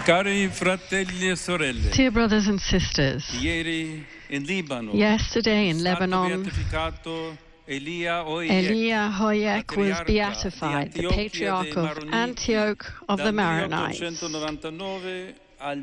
Cari fratelli e sorelle, Dear brothers and sisters, ieri in Libano, yesterday in è stato Lebanon, beatificato Elia Elia Hoyek was patriarca beatified, di the Antiochia patriarch dei of Maroniti, Antioch of the dal Maronites, 1899 al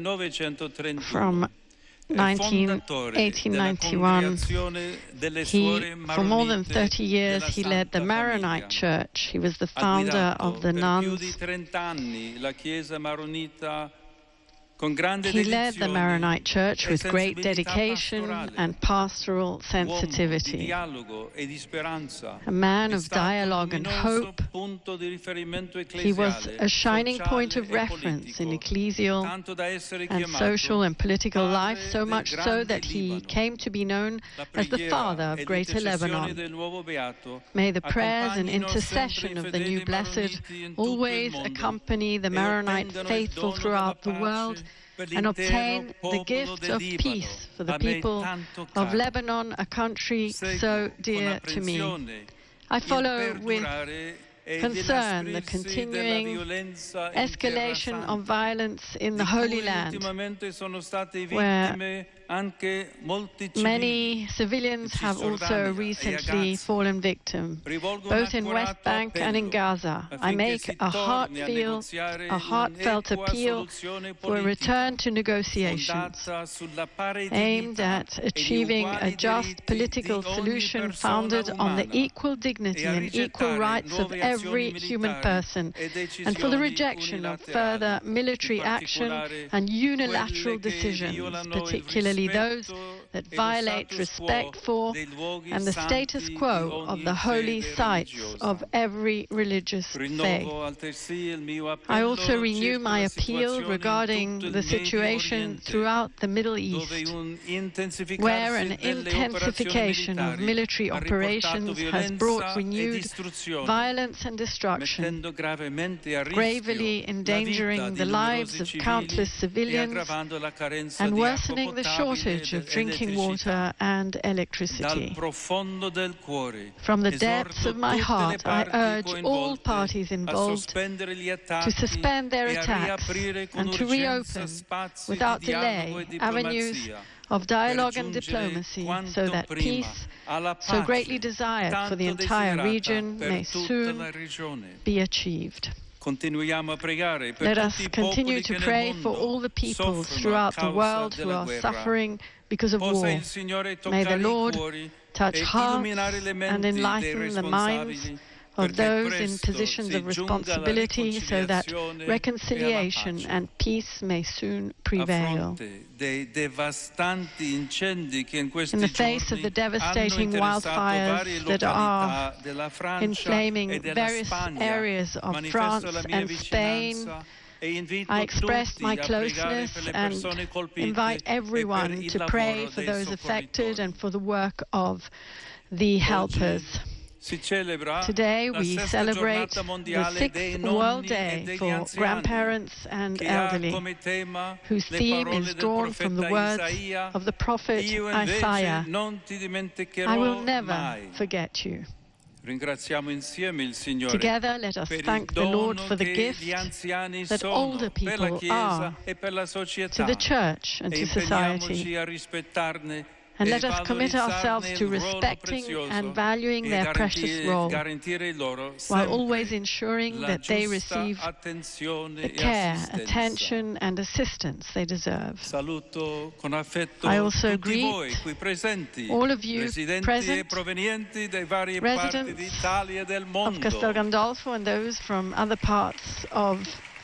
1931. from È fondatore della 1891. congregazione delle suore For more than maronite 30 years, della he led the Santa Maronite Famiglia. Church. He was the Ha founder guidato of the per più di nuns. 30 anni la Chiesa maronita con grande He led the dedizione Maronite Church e with great sensibilità dedication pastorale. and pastoral Uomo di sensitivity. dialogo e di speranza. A man È of stato un dialogue and luminoso hope. punto di riferimento He was ecclesiale, a shining point sociale of e reference in politico, ecclesial tanto da essere and chiamato social and political life, Padre so del much so Grande that he Libano. came to be known La as the father preghiera of e Greater l'intercessione Lebanon. del nuovo beato May the prayers and accompagnino sempre intercession i of the new fedeli blessed maroniti in tutto il always mondo accompany the e Maronite ottengano il faithful dono throughout the della world pace per and l'intero obtain the popolo gift del of Libano, peace for the a me people tanto of caro. Lebanon, a country so Seguo con dear to me. apprensione I il follow with perdurare e concern the l'inasprirsi della continuing violenza in Terra escalation Santa, of violence in the di Holy cui Land, ultimamente sono state where vittime anche molti civili many civilians in have also Cisgiordania e a recently Gaza. fallen victim, Rivolgo un both in West accurato Bank and in appello Gaza. I affinché make si a torni a negoziare heartfelt un'equa appeal soluzione for a politica return to negotiations fondata sulla pari aimed dignità at e di achieving a uguali just diritti political di ogni solution persona founded on the umana equal e dignity a and equal rigettare rights of nuove azioni every human militari person, e and for the decisioni rejection of unilaterali, further military in action particolare and unilateral quelle che decisions, violano il particularly those rispetto that e lo violate status respect quo for dei luoghi and the status santi di quo of ogni the holy fede sites religiosa. of every religious faith. Rinnovo altresì il mio I also appello renew circa my la appeal situazione in regarding tutto il the Medio situation Oriente, throughout the Middle dove East, un where an intensificarsi delle operazioni intensification of militari military ha riportato operations has brought violenza e renewed distruzione, violence and destruction, mettendo gravemente a gravely rischio la vita endangering di the lives numerosi of civili countless e civilians aggravando la carenza and di acqua worsening the potabile shortage of ed drinking elettricità. water and Dal electricity. profondo del cuore From the depths esorto of my tutte le heart, I parti urge all coinvolte parties a involved sospendere gli to attacchi suspend their e a attacks riaprire con and to urgenza reopen spazi di without dialogo delay e avenues diplomazia of per dialogue and giungere diplomacy so quanto that prima peace, alla so greatly pace desired for the tanto entire desiderata region, per may tutta soon la regione. be achieved. Continuiamo a pregare per Let tutti us i continue popoli to che nel pray for mondo all the peoples soffrono a throughout the causa world who della are guerra. suffering because of Possa war. il Signore May the toccare i Lord cuori touch e hearts illuminare le and menti dei enlighten the minds responsabili of perché those in presto positions si of giunga alla responsibility so that riconciliazione e alla reconciliation pace. and peace may soon A prevail. fronte dei devastanti incendi che in questi In the face of giorni the devastating hanno interessato varie wildfires that are località della Francia inflaming e della various Spagna, areas of manifesto France la mia and Spain, vicinanza e invito I express tutti my a pregare closeness per le and persone colpite invite e per everyone il to pray lavoro for dei those affected soccorritori. and for the work of the helpers. Si celebra Today la we sesta celebrate giornata the mondiale dei 6th nonni World e Day degli for anziani, grandparents and che ha elderly, come tema whose le theme parole is del drawn from the profeta words Isaia: of the prophet io invece Isaiah. non ti I will dimenticherò never mai. forget you. Ringraziamo insieme il Signore Together, let us per il thank the Lord dono for the che gift gli anziani that sono older per la people Chiesa are e per la to società, the church and e to society. impegniamoci a rispettarne And e let us commit ourselves valorizzarne to il ruolo respecting prezioso and valuing e their precious role, garantire loro while always sempre ensuring la that they giusta receive attenzione the e care, assistenza. attention, and assistance they deserve. Saluto con affetto I also tutti greet voi qui presenti, all of you residenti e present, provenienti dai vari parti residents d'Italia e del of mondo. Castel Gandolfo and those from other parts of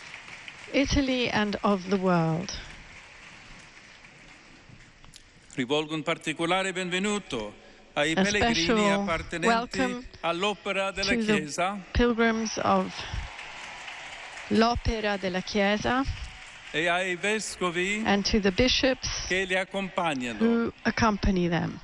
Italy and of the world. Rivolgo un particolare benvenuto ai A pellegrini special appartenenti welcome all'Opera della to Chiesa the pilgrims of l'Opera della Chiesa e ai vescovi and to the bishops che li accompagnano. who accompany them.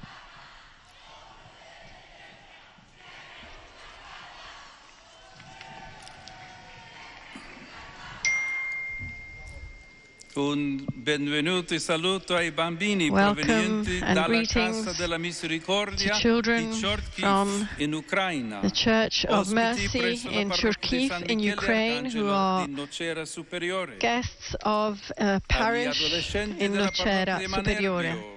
Un benvenuto e saluto ai bambini Welcome provenienti and dalla greetings Casa della Misericordia to children di Chortkiev from in Ucraina. the Church of Ospiti Mercy presso la in parrocchia di Cherkiv San in Michele Ukraine, who Arcangelo are di Nocera Superiore. guests of a Agli parish adolescenti in della parrocchia Nocera di Superiore. Manerbio.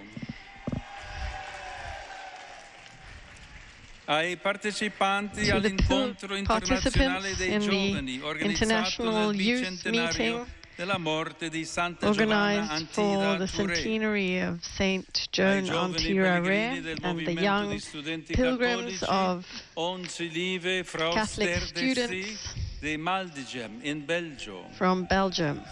Ai partecipanti To the all'incontro internazionale participants dei in giovani the organizzato International nel Youth bicentenario Meeting della morte di Santa Giovanna organized for Antida the Touré. centenary of Saint Ai Joan giovani Antirare pellegrini del and the movimento young di studenti pilgrims cattolici of Onze Lieve Catholic Frausterdesi students di Maldegem in Belgio, from Belgium,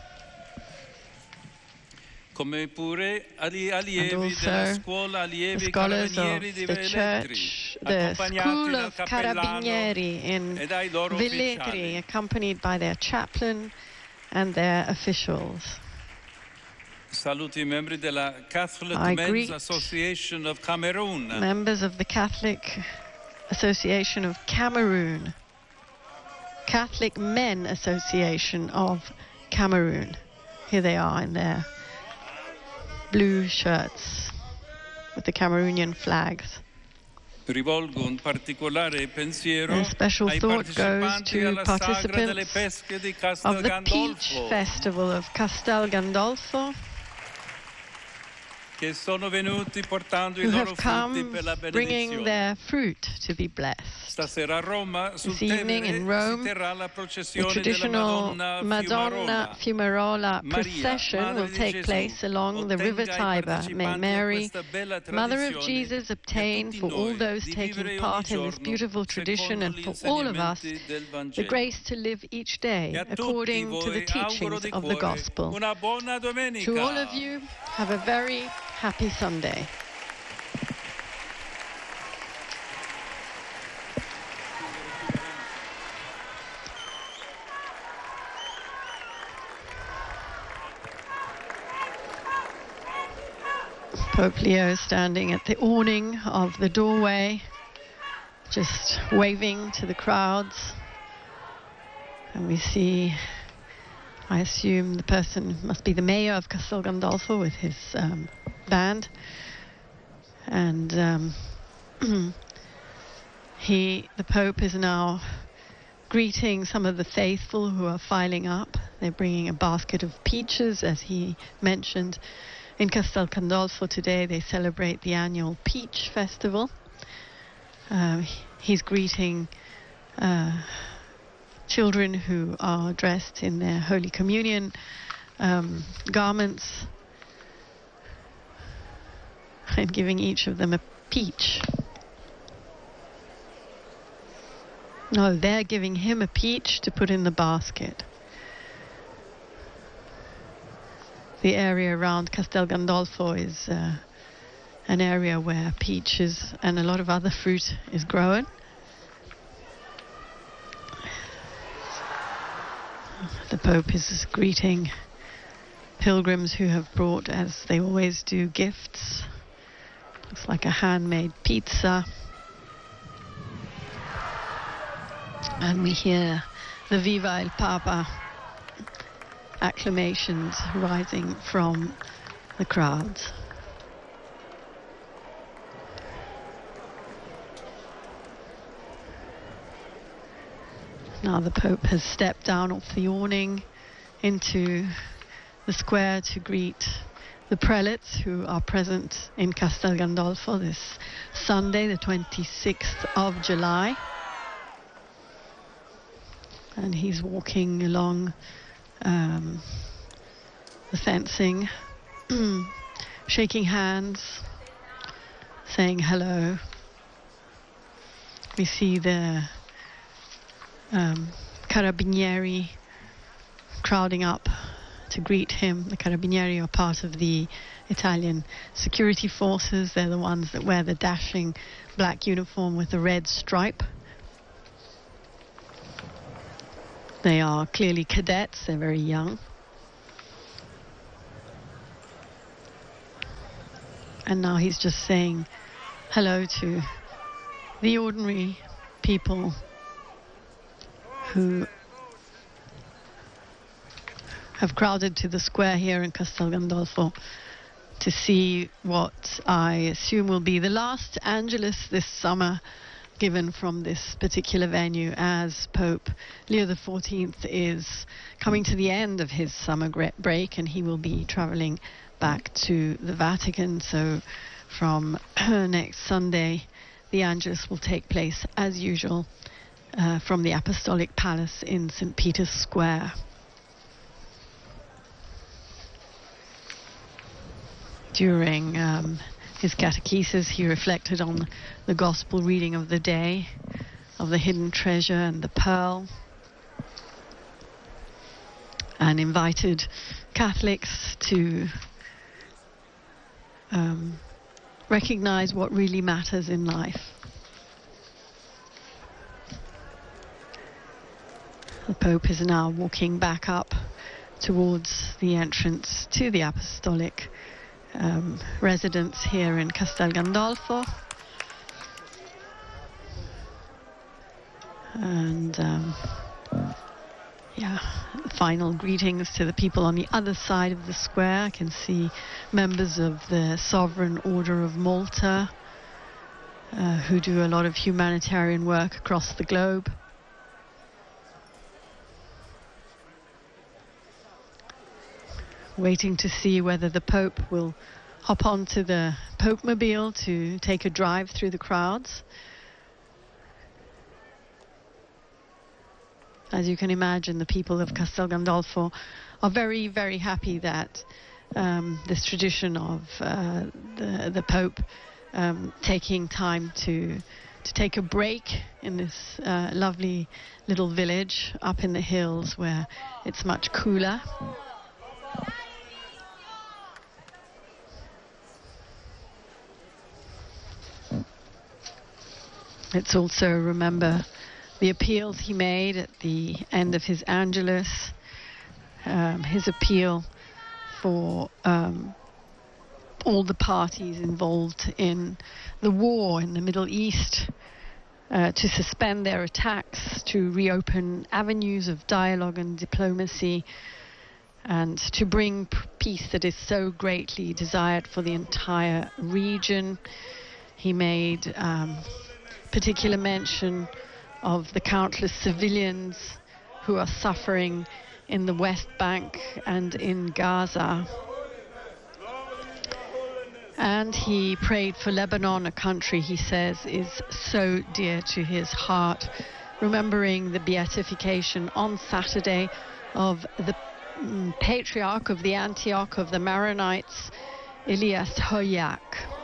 come pure agli and allievi della also scuola the allievi scholars of carabinieri di the Velletri, church, the accompagnati school dal of cappellano Carabinieri in e dai loro Velletri, ufficiali. accompanied by their chaplain and their officials. Saluti i membri della Catholic I Men's greet Association of Cameroon. members of the Catholic Association of Cameroon, Catholic Men Association of Cameroon. Here they are in their blue shirts with the Cameroonian flags. Rivolgo un particolare pensiero A special ai thought goes partecipanti to alla sagra delle participants pesche di of the Peach Castel Gandolfo, Festival of Castel Gandolfo, che sono venuti portando i who loro have frutti come per la bringing benedizione. their fruit to be blessed. Stasera a Roma, sul This evening Tevere, in Rome, si terrà la the processione della traditional Madonna Madonna Fiumarola. Fumarola procession will take place along the river Tiber. May Mary, Mother of Jesus, obtain for all those taking part in this beautiful tradition and for all of us the grace to live each day according to the teachings of the Gospel. Una buona domenica. To all of you, have a very happy Sunday. Pope Leo standing at the awning of the doorway, just waving to the crowds. And we see, I assume the person must be the mayor of Castel Gandolfo with his band. And the Pope is now greeting some of the faithful who are filing up. They're bringing a basket of peaches, as he mentioned. In Castel Gandolfo today, they celebrate the annual Peach Festival. He's greeting children who are dressed in their Holy Communion garments and giving each of them a peach. No, they're giving him a peach to put in the basket. The area around Castel Gandolfo is an area where peaches and a lot of other fruit is grown. The Pope is greeting pilgrims who have brought, as they always do, gifts. Looks like a handmade pizza. And we hear the Viva il Papa acclamations rising from the crowds. Now the Pope has stepped down off the awning into the square to greet the prelates who are present in Castel Gandolfo this Sunday, the 26th of July. And he's walking along the fencing, shaking hands, saying hello. We see the Carabinieri crowding up to greet him. The Carabinieri are part of the Italian security forces. They're the ones that wear the dashing black uniform with the red stripe. They are clearly cadets. They're very young. And now he's just saying hello to the ordinary people who have crowded to the square here in Castel Gandolfo to see what I assume will be the last Angelus this summer given from this particular venue, as Pope Leo XIV is coming to the end of his summer break, and he will be traveling back to the Vatican. So from next Sunday, the Angelus will take place as usual from the Apostolic Palace in St. Peter's Square. During his catechesis, he reflected on the gospel reading of the day, of the hidden treasure and the pearl, and invited Catholics to recognize what really matters in life. The Pope is now walking back up towards the entrance to the Apostolic residence here in Castel Gandolfo, and final greetings to the people on the other side of the square. I can see members of the Sovereign Order of Malta who do a lot of humanitarian work across the globe. Waiting to see whether the Pope will hop onto the Pope-mobile to take a drive through the crowds. As you can imagine, the people of Castel Gandolfo are very, very happy that this tradition of the Pope taking time to take a break in this lovely little village up in the hills where it's much cooler. Let's also remember the appeals he made at the end of his Angelus, his appeal for all the parties involved in the war in the Middle East to suspend their attacks, to reopen avenues of dialogue and diplomacy, and to bring peace that is so greatly desired for the entire region. He made particular mention of the countless civilians who are suffering in the West Bank and in Gaza. And he prayed for Lebanon, a country he says is so dear to his heart, remembering the beatification on Saturday of the Patriarch of the Antioch of the Maronites, Elias Hoyak.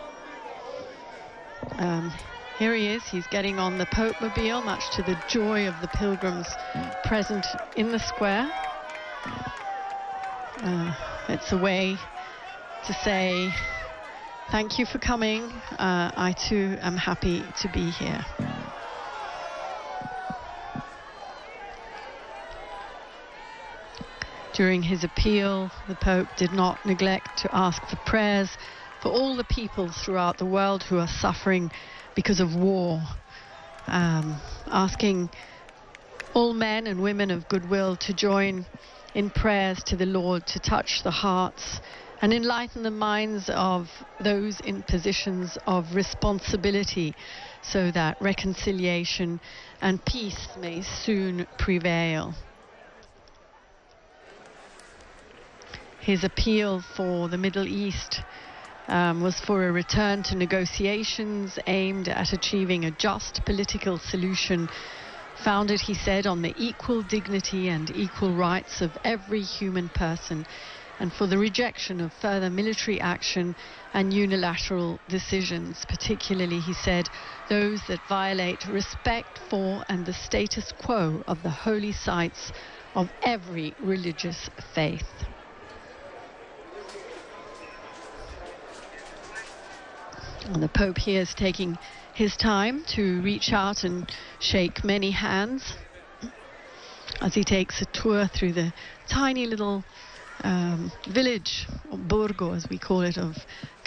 Here he is, he's getting on the Pope-mobile, much to the joy of the pilgrims present in the square. It's a way to say, thank you for coming. I too am happy to be here. During his appeal, the Pope did not neglect to ask for prayers for all the people throughout the world who are suffering because of war, asking all men and women of goodwill to join in prayers to the Lord to touch the hearts and enlighten the minds of those in positions of responsibility, so that reconciliation and peace may soon prevail. His appeal for the Middle East was for a return to negotiations aimed at achieving a just political solution founded, he said, on the equal dignity and equal rights of every human person, and for the rejection of further military action and unilateral decisions, particularly, he said, those that violate respect for and the status quo of the holy sites of every religious faith. And the Pope here is taking his time to reach out and shake many hands as he takes a tour through the tiny little village, or borgo as we call it, of